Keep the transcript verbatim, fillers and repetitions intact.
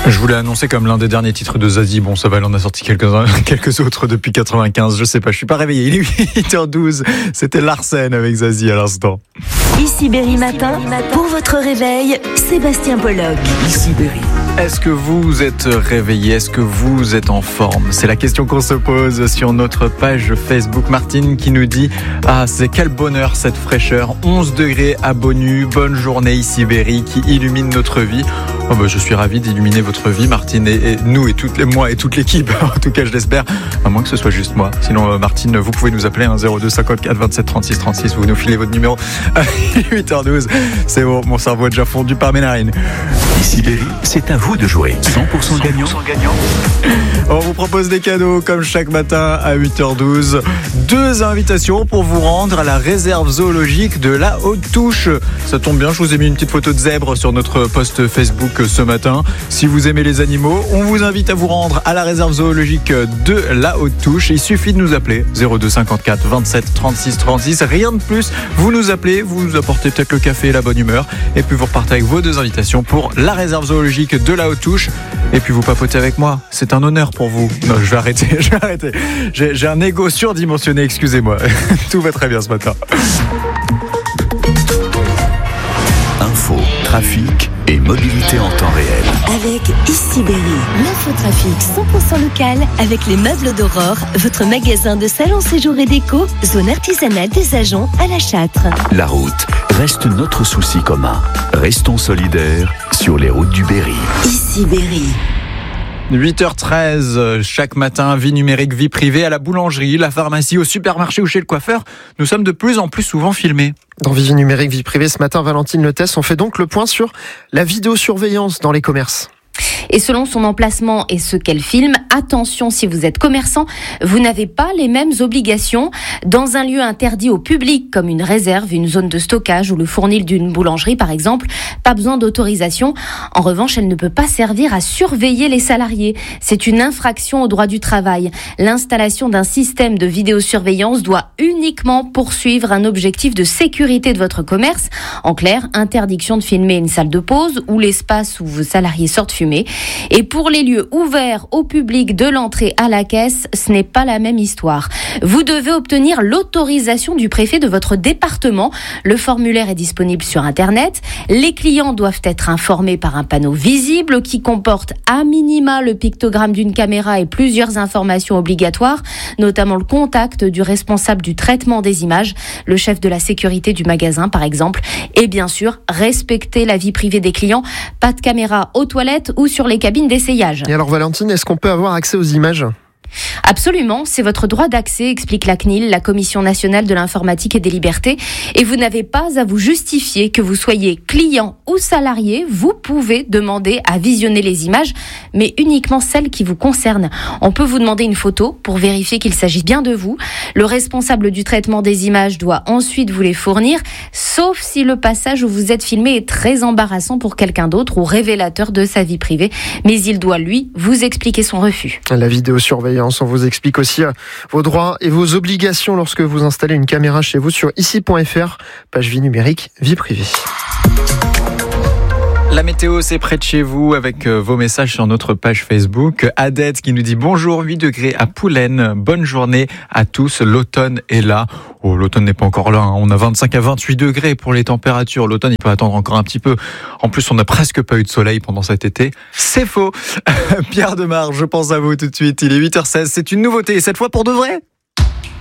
Je voulais annoncer comme l'un des derniers titres de Zazie. Bon, ça va, elle en a sorti quelques-uns, quelques autres depuis quatre-vingt-quinze. Je sais pas, je suis pas réveillé. Il est huit heures douze. C'était Larsen avec Zazie à l'instant. Ici Berry Matin, pour votre réveil, Sébastien Pollock. Ici Berry. Est-ce que vous êtes réveillé? Est-ce que vous êtes en forme? C'est la question qu'on se pose sur notre page Facebook. Martine qui nous dit « Ah, c'est quel bonheur cette fraîcheur, onze degrés à Bonnu, bonne journée ici Berry qui illumine notre vie. » Oh bah, je suis ravi d'illuminer votre vie, Martine, et, et nous, et toutes les, moi et toute l'équipe. En tout cas, je l'espère. À moins que ce soit juste moi. Sinon, euh, Martine, vous pouvez nous appeler, hein, zéro deux cinquante-quatre vingt-sept trente-six trente-six. Vous nous filez votre numéro. huit heures douze. C'est bon, mon cerveau est déjà fondu par mes narines. Ici Berry, c'est à vous de jouer. cent pour cent gagnant. On vous propose des cadeaux comme chaque matin à huit heures douze. Deux invitations pour vous rendre à la réserve zoologique de la Haute-Touche. Ça tombe bien, je vous ai mis une petite photo de zèbre sur notre post Facebook ce matin. Si vous aimez les animaux, on vous invite à vous rendre à la réserve zoologique de la Haute-Touche. Il suffit de nous appeler zéro deux cinquante-quatre vingt-sept trente-six trente-six. Rien de plus. Vous nous appelez, vous nous apportez peut-être le café et la bonne humeur. Et puis vous repartez avec vos deux invitations pour la réserve zoologique de la Haute-Touche. Et puis vous papotez avec moi. C'est un honneur pour vous. Non, je vais arrêter. Je vais arrêter. J'ai, j'ai un ego surdimensionné. Excusez-moi. Tout va très bien ce matin. Info, trafic et mobilité en temps réel. Avec Ici Berry, l'infotrafic cent pour cent local avec les meubles d'Aurore, votre magasin de salon, séjour et déco, zone artisanale des agents à La Châtre. La route reste notre souci commun. Restons solidaires sur les routes du Berry. Ici Berry. huit heures treize, chaque matin, vie numérique, vie privée, à la boulangerie, la pharmacie, au supermarché ou chez le coiffeur. Nous sommes de plus en plus souvent filmés. Dans Vie numérique, vie privée, ce matin, Valentine Letès, on fait donc le point sur la vidéosurveillance dans les commerces. Et selon son emplacement et ce qu'elle filme, attention, si vous êtes commerçant, vous n'avez pas les mêmes obligations. Dans un lieu interdit au public, comme une réserve, une zone de stockage ou le fournil d'une boulangerie par exemple, pas besoin d'autorisation. En revanche, elle ne peut pas servir à surveiller les salariés. C'est une infraction au droit du travail. L'installation d'un système de vidéosurveillance doit uniquement poursuivre un objectif de sécurité de votre commerce. En clair, interdiction de filmer une salle de pause ou l'espace où vos salariés sortent fumer. Et pour les lieux ouverts au public de l'entrée à la caisse, ce n'est pas la même histoire. Vous devez obtenir l'autorisation du préfet de votre département. Le formulaire est disponible sur Internet. Les clients doivent être informés par un panneau visible qui comporte à minima le pictogramme d'une caméra et plusieurs informations obligatoires, notamment le contact du responsable du traitement des images, le chef de la sécurité du magasin par exemple. Et bien sûr, respecter la vie privée des clients. Pas de caméra aux toilettes ou sur les cabines d'essayage. Et alors Valentine, est-ce qu'on peut avoir accès aux images ? Absolument, c'est votre droit d'accès, explique la C N I L, la Commission nationale de l'informatique et des libertés. Et vous n'avez pas à vous justifier que vous soyez client ou salarié. Vous pouvez demander à visionner les images, mais uniquement celles qui vous concernent. On peut vous demander une photo pour vérifier qu'il s'agit bien de vous. Le responsable du traitement des images doit ensuite vous les fournir, sauf si le passage où vous êtes filmé est très embarrassant pour quelqu'un d'autre ou révélateur de sa vie privée. Mais il doit, lui, vous expliquer son refus. La vidéosurveillance, on vous explique aussi vos droits et vos obligations lorsque vous installez une caméra chez vous sur ici point f r, page vie numérique, vie privée. La météo, c'est près de chez vous avec vos messages sur notre page Facebook. Adette qui nous dit bonjour, huit degrés à Poulaine. Bonne journée à tous. L'automne est là. Oh, l'automne n'est pas encore là. Hein. On a vingt-cinq à vingt-huit degrés pour les températures. L'automne, il peut attendre encore un petit peu. En plus, on n'a presque pas eu de soleil pendant cet été. C'est faux. Pierre Demar, je pense à vous tout de suite. Il est huit heures seize. C'est une nouveauté. Cette fois pour de vrai.